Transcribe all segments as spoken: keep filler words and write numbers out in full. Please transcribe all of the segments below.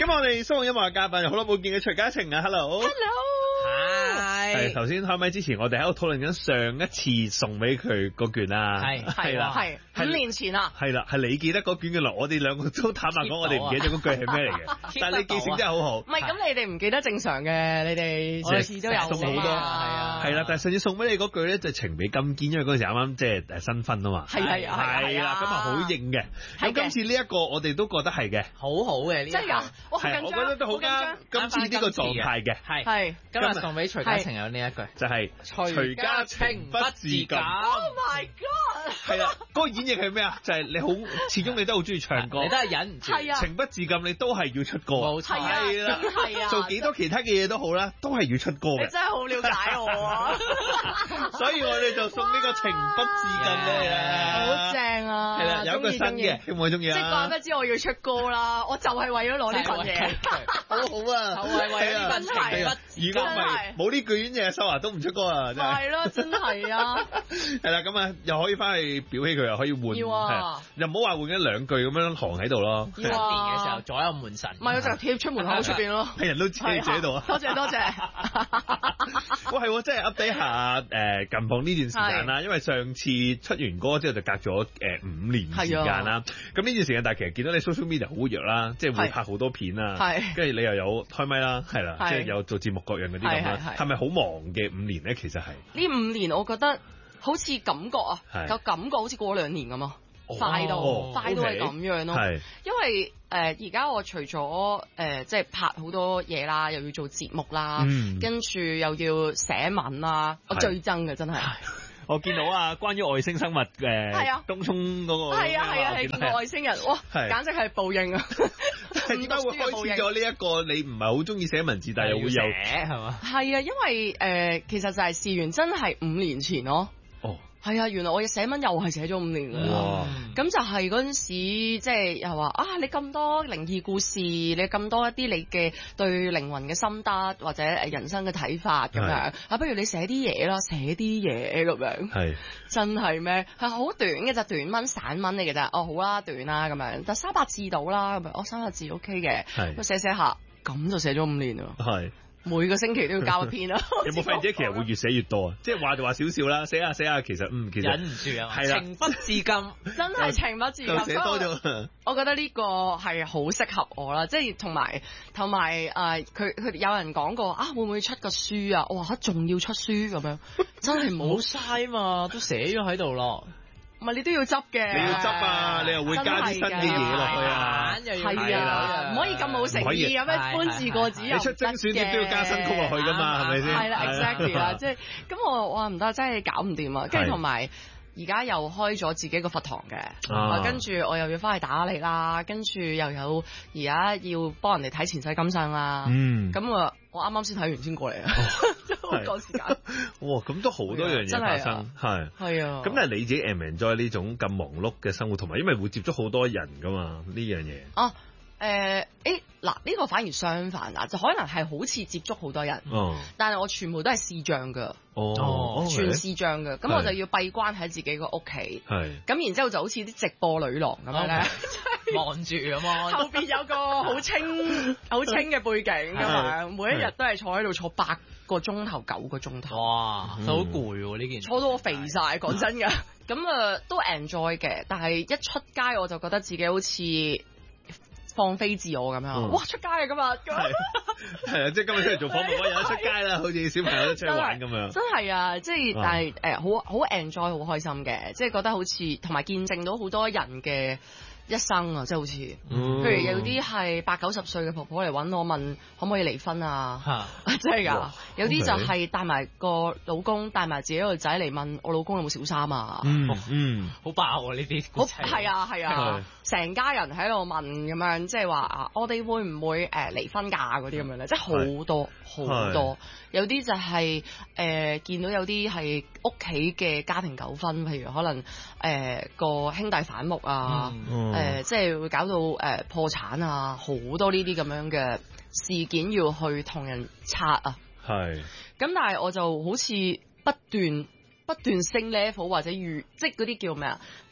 今日我哋蘇音樂嘅嘉賓，好耐冇見嘅徐嘉晴啊 ，Hello，Hello，係頭先開咪之前，我哋喺度討論緊上一次送俾佢嗰卷啊， 係係啦， 係五年前啊， 係啦，係你記得嗰卷嘅來，我哋兩個都坦白講，我哋唔記得咗嗰句係咩嚟嘅，但係你記性真係好好。 唔係咁，你哋唔記得正常嘅，你哋上次都有送好多，係啊，係啦，但係上次送俾你嗰句咧就情比金堅，因為嗰陣時啱啱即係誒新婚啊嘛， 係係係啦，咁啊好應嘅。咁今次呢一個我哋都覺得係嘅， 好好嘅呢，真係㗎，我好緊張， 我覺得都好啱。今次呢個狀態嘅係係今日送俾徐嘉晴有呢一句， 就係徐嘉晴不自禁。 Oh my god！ 係啦，嗰個演繹係咩啊？就係你好，始終你都好中意唱歌， 你都係忍唔住， 情不自禁，你都係要出歌， 冇錯， 係啦，係啊，做幾多其他嘅嘢都好啦，都係要出歌嘅。 你真係好了解我啊！ 所以我哋就送呢個情不自禁俾你啦， 好正啊！ 係啦，有一個新嘅，希望你中意啊！ 即係怪不知我要出歌啦，我就係為咗攞呢份嘢， 好好啊！ 就係為咗呢份情不自禁， 如果唔係冇呢句嘢收啊，都唔出歌啊！真係係咯，真係啊！ 係啦，咁啊，又可以翻去裱起佢，又可以換， 要啊！ 又唔好話換一兩句咁樣行喺度咯。 新年嘅時候左右門神，唔係我就貼出門口出邊咯， 係人都知你住喺度啊！ 多謝多謝。 哇，係真係 update 下誒近況呢段時間啦，因為上次出完歌之後就隔咗誒五年時間啦。咁呢段時間，但係其實見到你 social media 好活躍啦，即係會拍好多片啊，跟住你又有開咪啦，係啦，即係有做節目各樣嗰啲咁啦。係咪好忙嘅五年咧？其實係呢五年，我覺得好似感覺啊，個感覺好似過兩年咁啊，快到快到係咁樣咯。因為誒而家我除咗誒即係拍好多嘢啦，又要做節目啦，跟住又要寫文啦，我最憎嘅真係。 我見到啊，關於外星生物誒，東涌嗰個係啊係啊係見到外星人，哇，簡直係報應啊！ 點解會開始咗呢一個？你唔係好中意寫文字，但係又會有寫係嘛？係啊，因為誒其實就係試完，真係五年前咯。哦。係啊，原來我嘅寫文又係寫咗五年㗎啦。咁就係嗰陣時，即係又話啊，你咁多靈異故事，你咁多一啲你嘅對靈魂嘅心得或者誒人生嘅睇法咁樣啊，不如你寫啲嘢啦，寫啲嘢咁樣。係真係咩？係好短嘅就短文散文嚟嘅咋。哦，好啦，短啦咁樣，但三百字到啦咁樣。哦，三百字 OK 嘅。係。咁寫寫下，咁就寫咗五年啦。係。每個星期都要交一篇啦。 有冇發現其實會越寫越多啊？即係話就話少少啦，寫下寫下其實嗯其實忍唔住啊， 係啦， 情不自禁，真係情不自禁。 寫多咗。我覺得呢個係好適合我啦，即係同埋同埋誒，佢佢有人講過啊，會唔會出個書啊？哇，仲要出書咁樣，真係冇嘥嘛，都寫咗喺度咯。唔係你都要執嘅， 你要執啊！你又會加啲新嘅嘢落去啊， 係啊，唔可以咁冇誠意咁樣搬字過紙又你出精選點都要加新曲落去噶嘛，係咪先？ 係啦 ，exactly 啦，即係咁我哇唔得，真係搞唔掂啊！跟住同埋而家又開咗自己個佛堂嘅，跟住我又要翻去打理啦，跟住又有而家要幫人哋睇前世今生啦，咁我我啱啱先睇完先過嚟啊。好趕時間， 哇！咁都好多樣嘢發生，係係啊。咁但係你自己 enjoy 呢種咁忙碌嘅生活，同埋因為會接觸好多人噶嘛呢樣嘢。哦， 誒，誒，嗱，呢個反而相反啦，就可能係好似接觸好多人，哦，但係我全部都係視像噶，哦，全視像噶，咁我就要閉關喺自己個屋企，係，咁然之後就好似啲直播女郎咁樣咧，望住咁啊，後邊有個好清好清嘅背景咁樣，每一日都係坐喺度坐八個鐘頭九個鐘頭，哇，都好攰喎呢件事，坐到我肥晒，講真噶，咁啊都 enjoy 嘅，但係一出街我就覺得自己好似放飛自我咁樣，嗯、哇出街啊今日， 係啊，即係今日出嚟做訪問，我有得出街啦，好似小朋友都出去玩咁樣， 真係啊，即係但係誒好好 enjoy 好開心嘅，即係覺得好似同埋見證到好多人嘅一生啊，即係好似，嗯、譬如有啲係八九十歲嘅婆婆嚟揾我問可唔可以離婚啊，真係㗎，有啲就係帶埋個老公帶埋自己個仔嚟問我老公有冇小三啊， 嗯嗯， 好爆啊呢啲，好係啊係啊，成家人喺度問咁樣，即係話啊我哋會唔會誒離婚㗎嗰啲咁樣咧，即係好多好多，有啲就係誒見到有啲係屋企嘅家庭糾紛，譬如可能誒個兄弟反目啊。誒、呃，即係會搞到誒、呃、破產啊，好多呢啲咁樣嘅事件要去同人拆啊。係。咁但係我就好似不斷不斷升 level 或者遇，即係嗰啲叫咩啊？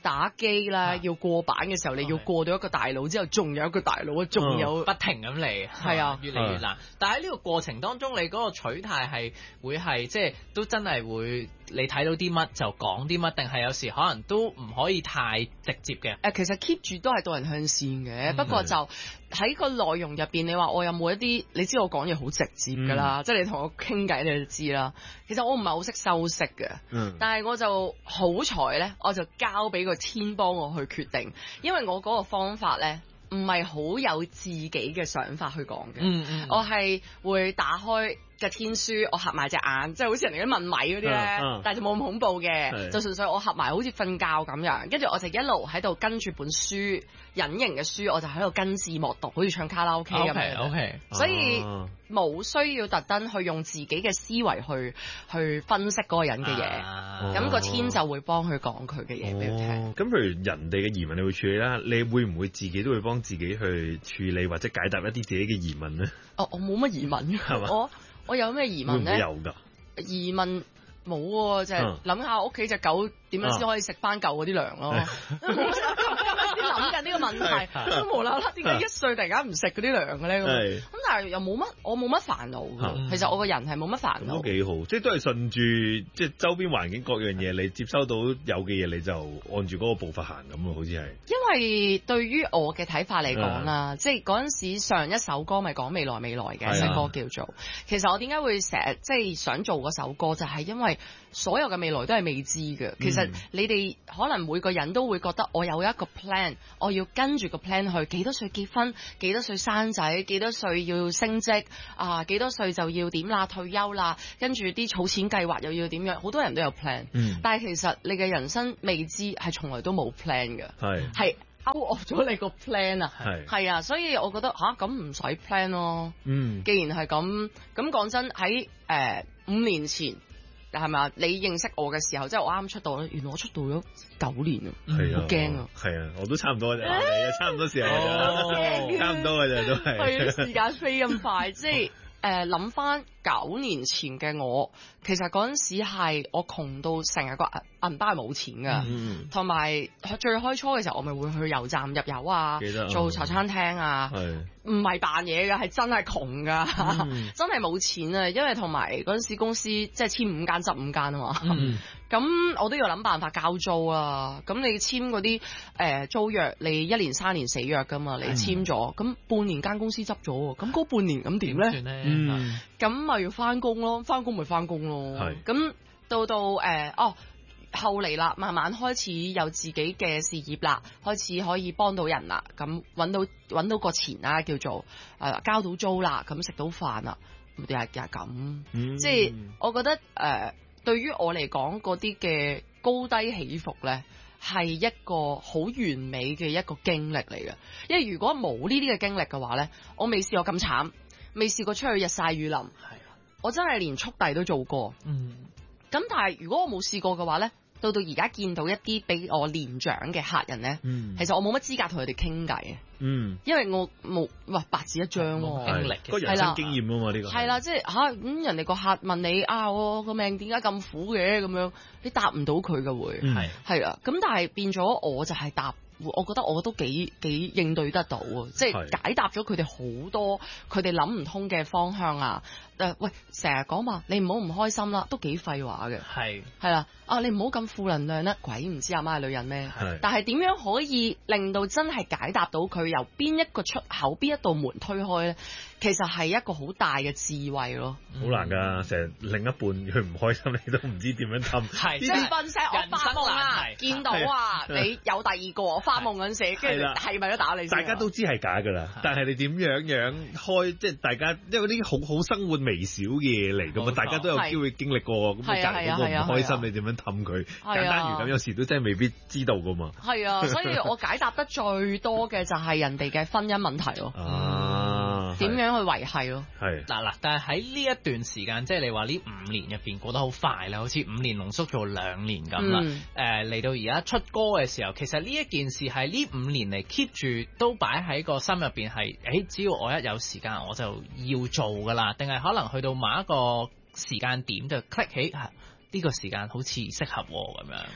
打機啦，要過版嘅時候，你要過到一個大佬之後，仲有一個大佬啊，仲有不停咁嚟， 係啊， 越嚟越難。但係喺呢個過程當中，你嗰個取態係會係即係都真係會你睇到啲乜就講啲乜，定係有時可能都唔可以太直接嘅？ 誒，其實 keep 住都係導人向善嘅，不過就喺個內容入邊，你話我有冇一啲？你知我講嘢好直接㗎啦，即係你同我傾偈你就知啦。其實我唔係好識修飾嘅，嗯、但係我就好彩咧，我就交俾個天幫我去決定，因為我嗰個方法咧唔係好有自己嘅想法去講嘅，嗯嗯、我係會打開嘅天書，我合埋隻眼，即係好似人哋啲問米嗰啲咧，嗯嗯、但係就冇咁恐怖嘅，是就純粹我合埋好似瞓覺咁樣，跟住我就一路喺度跟住本書，隱形嘅書，我就喺度跟字幕讀，好似唱卡拉 OK 咁樣。 O K， 所以冇需要特登去用自己嘅思維去去分析嗰個人嘅嘢，咁、啊、個天就會幫佢講佢嘅嘢俾佢聽。 咁、哦、譬如人哋嘅疑問你會處理啦，你會唔會自己都會幫自己去處理或者解答一啲自己嘅疑問咧？ 哦，我冇乜疑問，係嘛？我我有咩疑問咧？ 有㗎疑問冇喎，就係諗下屋企隻狗點樣先可以食翻舊嗰啲糧咯。先諗緊呢個問題，都無啦啦點解一歲突然間唔食嗰啲糧嘅咧？咁咁但係又冇乜，我冇乜煩惱嘅。其實我個人係冇乜煩惱。 都幾好，即係都係順住即係周邊環境各樣嘢，你接收到有嘅嘢，你就按住嗰個步伐行咁咯，好似係。 因為對於我嘅睇法嚟講啦，即係嗰陣時上一首歌咪講未來未來嘅首歌叫做，其實我點解會成日即係想做嗰首歌，就係因為所有嘅未來都係未知嘅。其實你哋可能每個人都會覺得我有一個 plan，我要跟住個 plan 去，幾多歲結婚，幾多歲生仔，幾多歲要升職啊，幾多歲就要點啦，退休啦，跟住啲儲錢計劃又要點樣，好多人都有 plan，嗯、但係其實你嘅人生未知係從來都冇 plan 嘅，係係 out of 咗你個 plan 啊，係係啊，所以我覺得吓咁唔使 plan 咯，嗯，既然係咁，咁講真喺誒五年前。係咪啊？你認識我嘅時候，即係我啱出道咧，原來我出道咗九年啊，好驚啊！係啊，我都差唔多啫，差唔多時候啫，差唔多嘅啫，都係。 係時間飛咁快，即係誒諗翻九年前嘅我，其實嗰陣時係我窮到成日個銀包係冇錢噶，同埋、嗯、最開初嘅時候，我咪會去油站入油啊，做茶餐廳啊，唔係扮嘢㗎，係真係窮噶，嗯、真係冇錢啊！因為同埋嗰陣時公司即係簽五間執五間啊嘛，咁、嗯、我都要諗辦法交租啊。咁你簽嗰啲誒租約，你一年三年死約噶嘛，你簽咗，咁、嗯、半年間公司執咗，咁嗰半年咁點咧？嗯，咁咪要翻工咯，翻工咪翻工咯。係，咁到到誒、呃、哦。後嚟啦，慢慢開始有自己嘅事業啦，開始可以幫到人啦，咁揾到揾到個錢啦，叫做誒、呃、交到租啦，咁食到飯啦，咪又係又係咁，嗯、即係我覺得誒、呃，對於我嚟講嗰啲嘅高低起伏咧，係一個好完美嘅一個經歷嚟嘅。因為如果冇呢啲嘅經歷嘅話咧，我未試過咁慘，未試過出去日曬雨淋，係啊，我真係連速遞都做過，嗯，咁但係如果我冇試過嘅話咧。到到而家見到一啲比我年長嘅客人咧，嗯、其實我冇乜資格同佢哋傾偈嘅，嗯、因為我冇哇白紙一張喎，經歷嘅人生經驗啊嘛，呢個係啦，即係嚇咁人哋個客問你啊，我個命點解咁苦嘅咁樣，你答唔到佢嘅會係係啊，咁、嗯、但係變咗我就係答。我覺得我都幾幾應對得到啊，即係解答咗佢哋好多佢哋諗唔通嘅方向啊！誒、呃，喂，成日講話你唔好唔開心啦，都幾廢話嘅。係係啦，啊，你唔好咁負能量啦，鬼唔知阿媽係女人咩？係。但係點樣可以令到真係解答到佢由邊一個出口、邊一道門推開咧？其實係一個好大嘅智慧咯。 好難㗎，成日另一半佢唔開心，你都唔知點樣氹。係。即係瞓醒我發夢啊，見到啊，你有第二個。發夢嗰陣時，跟住係咪都打你？大家都知係假㗎啦，但係你點樣樣開，即係大家因為啲好好生活微小嘅嘢嚟㗎嘛，大家都有機會經歷過。咁你隔離嗰個唔開心，你點樣氹佢？簡單如咁，有時都真係未必知道㗎嘛。 係啊，所以我解答得最多嘅就係人哋嘅婚姻問題咯。啊，點樣去維繫咯？ 係嗱嗱，但係喺呢一段時間，即係你話呢五年入邊過得好快啦，好似五年濃縮做兩年咁啦。誒嚟到而家出歌嘅時候，其實呢一件事係呢五年嚟 keep 住都擺喺個心入邊係，誒只要我一有時間我就要做噶啦，定係可能去到某一個時間點就 click 起，呢個時間好似適合咁樣。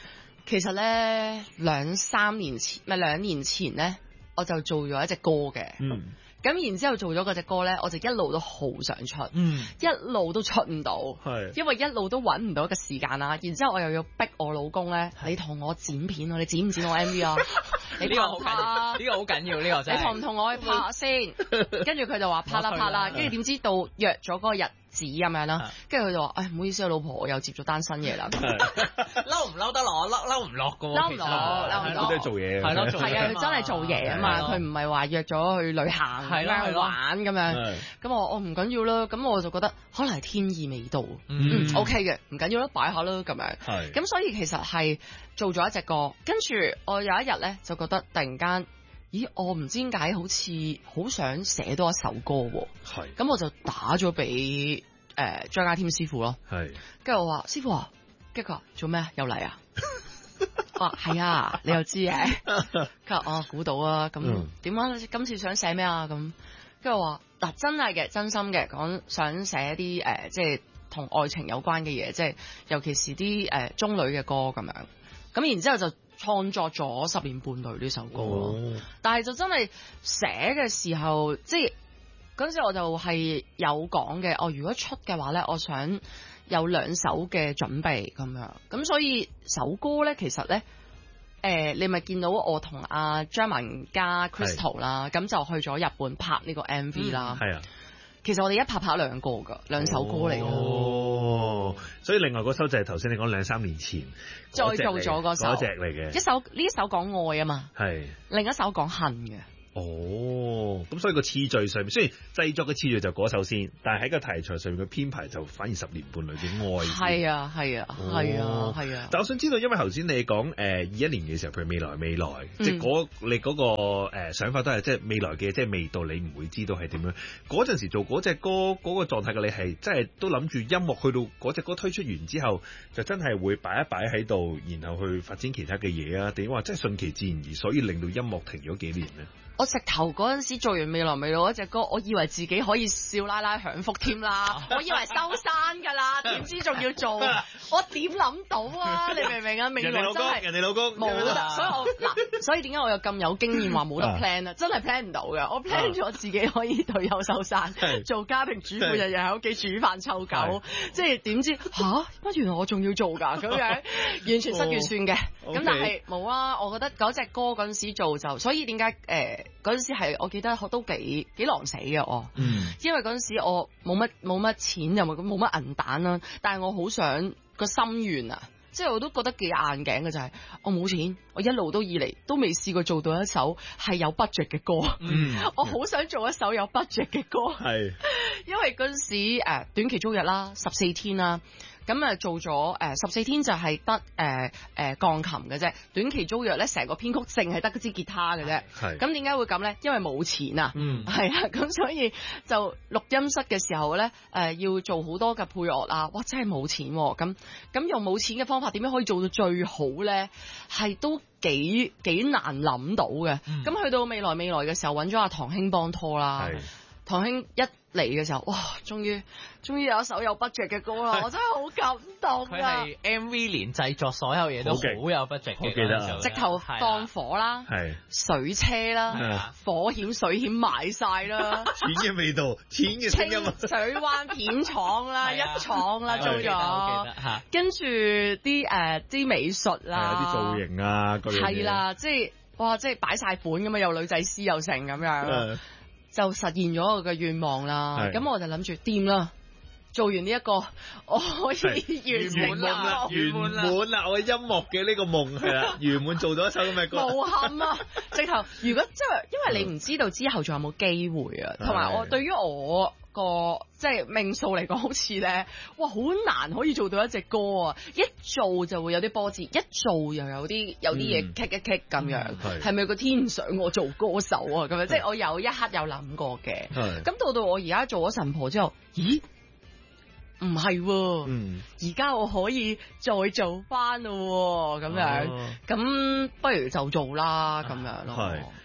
其實咧兩三年前唔係兩年前咧，我就做咗一隻歌嘅。嗯。咁然之後做咗嗰隻歌咧，我就一路都好想出，嗯、一路都出唔到，因為一路都揾唔到一個時間啦。然之後我又要逼我老公咧，你同我剪片啊，你剪唔剪我 M V 啊？你拍唔拍啊？呢個好緊要，呢、呢個真係。 你同唔同我去拍下先？跟住佢就話拍啦拍啦，跟住點知到約咗嗰個日子咁樣啦，跟住佢就話：，唉，唔好意思啊，老婆，我又接咗單新嘢啦。 嬲唔嬲得落？嬲嬲唔落㗎喎。 嬲唔落，嬲唔落。 佢都係做嘢。 係咯， 係啊，佢真係做嘢啊嘛，佢唔係話約咗去旅行。係啦，去玩咁樣，咁我我唔緊要啦，咁我就覺得可能係天意未到，嗯 OK 嘅，唔緊要啦，擺下啦咁樣，係，咁所以其實係做咗一隻歌，跟住我有一日咧就覺得突然間，咦，我唔知點解好似好想寫多一首歌喎，係，咁我就打咗俾誒張家添師傅咯，係，跟住我話師傅啊，跟住佢話做咩啊，又嚟啊？哦，係啊，你又知嘅，佢話哦估到啊，咁點解今次想寫咩啊？咁跟住話嗱，真係嘅，真心嘅，講想寫一啲誒、呃，即係同愛情有關嘅嘢，即係尤其是啲誒、呃、中女嘅歌咁樣。咁然之後就創作咗《十年伴侶》呢首歌咯。哦、但係就真係寫嘅時候，即係嗰陣時我就係有講嘅，我、哦、如果出嘅話咧，我想有兩首嘅準備咁樣。咁所以首歌咧，其實咧。誒、呃，你咪見到我同阿張文加 Crystal 啦，咁就去咗日本拍呢個 M V 啦。係、嗯、啊，其實我哋一拍拍兩個㗎，兩首歌嚟㗎。 哦，所以另外嗰首就係頭先你講兩三年前再做咗嗰首， 嗰隻嚟嘅。 一首呢一首講愛啊嘛，係另一首講恨嘅。 哦，咁所以個次序上面，雖然製作嘅次序就嗰首先，但係喺個題材上面嘅編排就反而十年伴侶嘅愛。係啊，係啊，係啊，係啊。 但我想知道，因為頭先你講誒二一年嘅時候，譬如未來未來，嗯、即係嗰你嗰、嗰個誒、呃、想法都係即係未來嘅，即係未到你唔會知道係點樣。嗰陣時做嗰隻歌嗰、嗰個狀態嘅你係，即係都諗住音樂去到嗰隻歌推出完之後，就真係會擺一擺喺度，然後去發展其他嘅嘢啊？定話即係順其自然而，所以令到音樂停咗幾年呢？ 我直頭嗰陣時做完未來未來嗰隻歌，我以為自己可以少奶奶享福添啦，我以為收山㗎啦，點知仲要做，我點諗到啊？你明唔明啊？未來真係人哋老公冇得，所以我嗱，所以點解我有咁有經驗話冇得 plan 啊？真係 plan 唔到嘅，我 plan 咗自己可以退休收山，做家庭主婦，日日喺屋企煮飯湊狗，即係點知吓？乜原來我仲要做㗎？咁樣完全失預算嘅，咁但係冇啊！我覺得嗰隻歌嗰陣時做就，所以點解誒？嗰陣時係我記得都幾幾狼死嘅我，嗯、因為嗰陣時我冇乜冇乜錢又冇冇乜銀彈啦，但係我好想個心願啊，即係我都覺得幾硬頸嘅就係、是、我冇錢，我一路都以嚟都未試過做到一首係有 budget 嘅歌，嗯、我好想做一首有 budget 嘅歌，係因為嗰陣時誒短期租約啦，十四天啦。咁啊做咗誒十四天就係得誒誒鋼琴嘅啫，短期租約咧成個編曲淨係得支吉他嘅啫。係。咁點解會咁咧？因為冇錢啊。嗯。係啊，咁所以就錄音室嘅時候咧，誒、呃、要做好多嘅配樂啊，哇真係冇錢喎、啊。咁咁用冇錢嘅方法點樣可以做到最好咧？係都幾幾難諗到嘅。咁、嗯、去到未來未來嘅時候揾咗阿唐兄幫拖啦。係。唐兄一嚟嘅時候，哇！終於終於有一首有 budget 嘅歌啦，我真係好感動啊！佢係 M V 連製作所有嘢都好有 budget 嘅，我記得直頭放火啦，水車啦，火險水險買晒啦， 錢嘅味道，錢嘅聲音啊！ 水灣片廠啦，一廠啦租咗，跟住啲誒啲美術啦， 啲造型啊， 係啦，即係哇，即係擺晒款咁啊，有女仔絲又成咁樣。就實現咗我嘅願望啦，咁我就諗住掂啦，做完呢、這、一個我可以圓滿啦， 圓滿啦，我嘅音樂嘅呢個夢係啦，圓滿做咗一首咁嘅歌。 無憾啊！直頭，如果即係因為你唔知道之後仲有冇機會啊，同埋我對於我個即係命數嚟講，好似咧，哇，好難可以做到一隻歌啊！一做就會有啲波折，一做又有啲有啲嘢棘一棘咁樣，係咪、嗯、個天想我做歌手啊？咁樣即係我有一刻有諗過嘅。咁到到我而家做咗神婆之後，咦？唔係喎，而家、嗯、我可以再做翻咯，咁樣，咁、哦、不如就做啦，咁樣咯。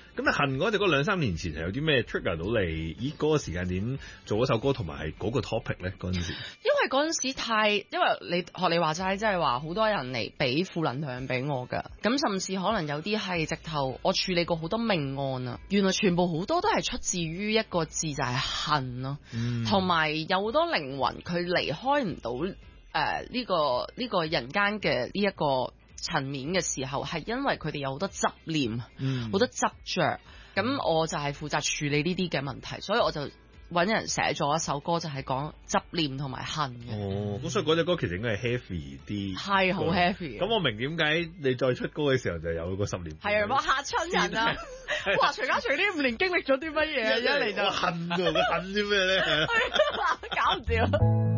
咁你恨嗰隻歌兩三年前係有啲咩 trigger 到你？咦，嗰個時間點做嗰首歌同埋係嗰個 topic 咧？嗰陣時， 因為嗰陣時太，因為你學你話齋，即係話好多人嚟俾負能量俾我㗎。咁甚至可能有啲係直頭，我處理過好多命案啊，原來全部好多都係出自於一個字就係恨咯。同埋、嗯、有好多靈魂佢離開唔到誒呢個呢、呢個人間嘅呢一個層面嘅時候，係因為佢哋有好多執念，好、嗯、多執着。咁我就係負責處理呢啲嘅問題，所以我就揾人寫咗一首歌，就係講執念同埋恨嘅。哦， 咁所以嗰隻歌其實應該係 heavy 啲， 係好 heavy。 咁我明點解你再出歌嘅時候就有個十年。 係啊，哇嚇親人啊！哇，徐嘉徐呢五年經歷咗啲乜嘢啊？一嚟就恨啊！佢恨啲咩咧？ 搞唔掂。